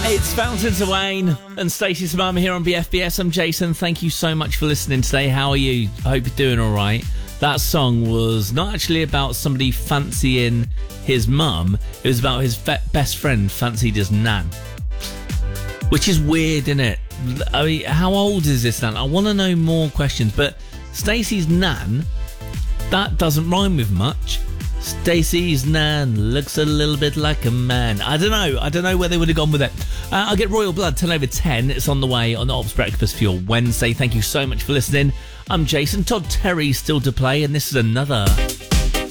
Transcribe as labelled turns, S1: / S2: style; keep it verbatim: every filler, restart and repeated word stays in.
S1: It's Fountains of Wayne and Stacey's mum here on B F B S. I'm Jason. Thank you so much for listening today. How are you? I hope you're doing all right. That song was not actually about somebody fancying his mum. It was about his fe- best friend fancied his nan. Which is weird, isn't it? I mean, how old is this nan? I want to know more questions. But Stacey's nan, that doesn't rhyme with much. Stacey's nan looks a little bit like a man. I don't know. I don't know where they would have gone with it. Uh, I'll get Royal Blood ten over ten. It's on the way on the Ops Breakfast for your Wednesday. Thank you so much for listening. I'm Jason. Todd Terry's still to play, and this is another.